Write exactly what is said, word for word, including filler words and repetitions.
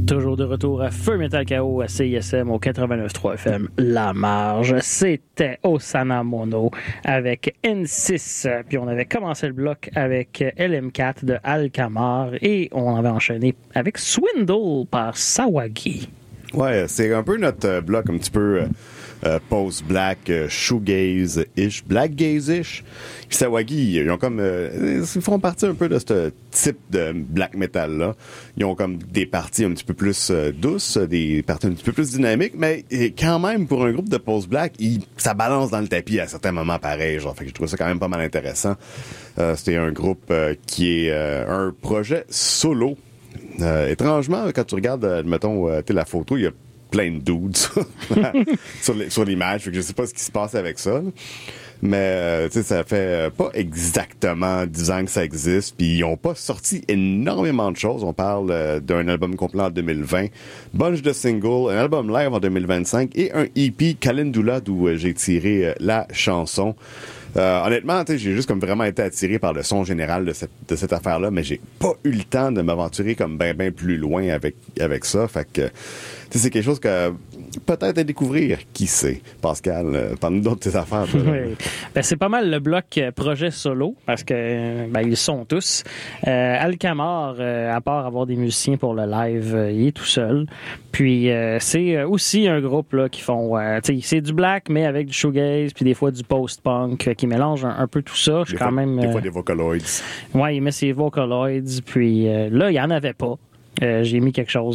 Toujours de retour à Feu Metal K O à C I S M au quatre-vingt-neuf trois F M La Marge. C'était Osana Mono avec N six. Puis on avait commencé le bloc avec L M quatre de Alkamar et on avait enchaîné avec Swindle par Sawagi. Ouais, c'est un peu notre euh, bloc un petit peu euh, euh, post-black, euh, shoegaze-ish, black-gaze-ish. Sawagi, ils ont comme euh, ils font partie un peu de ce type de black metal-là. Ils ont comme des parties un petit peu plus euh, douces, des parties un petit peu plus dynamiques, mais quand même, pour un groupe de post-black, ils, ça balance dans le tapis à certains moments pareil. Genre, fait que je trouve ça quand même pas mal intéressant. Euh, c'était un groupe euh, qui est euh, un projet solo. Euh, étrangement, quand tu regardes, euh, mettons, euh, la photo, il y a plein de dudes sur, les, sur l'image. Fait que je sais pas ce qui se passe avec ça. Là. Mais, euh, tu sais, ça fait euh, pas exactement dix ans que ça existe. Puis ils ont pas sorti énormément de choses. On parle euh, d'un album complet en deux mille vingt, bunch de singles, un album live en deux mille vingt-cinq et un E P Calendula d'où euh, j'ai tiré euh, la chanson. Euh, honnêtement, tu sais, j'ai juste comme vraiment été attiré par le son général de cette, de cette affaire-là, mais j'ai pas eu le temps de m'aventurer comme ben ben plus loin avec avec ça. Fait que, tu sais, c'est quelque chose que peut-être à découvrir, qui sait. Pascal, euh, parle-nous d'autres de tes affaires. Oui. Ben, c'est pas mal le bloc euh, projet solo, parce que ben, ils sont tous. Euh, Alkamar, euh, à part avoir des musiciens pour le live, euh, il est tout seul. Puis euh, c'est aussi un groupe là qui font, euh, tu sais, c'est du black, mais avec du shoegaze, puis des fois du post-punk, euh, qui mélange un, un peu tout ça. Je suis quand fois, même. Des euh, fois des Vocaloids. Ouais, il met ses Vocaloids, puis euh, là, il y en avait pas. Euh, j'ai mis quelque chose